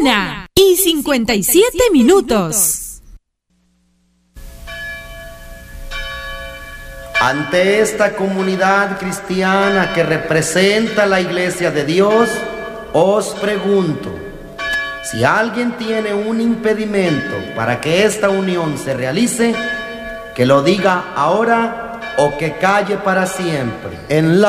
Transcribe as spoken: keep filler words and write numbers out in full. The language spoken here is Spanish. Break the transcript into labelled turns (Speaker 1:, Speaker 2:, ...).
Speaker 1: Una y cincuenta y siete minutos.
Speaker 2: Ante esta comunidad cristiana que representa la Iglesia de Dios, os pregunto, si alguien tiene un impedimento para que esta unión se realice, que lo diga ahora o que calle para siempre. En la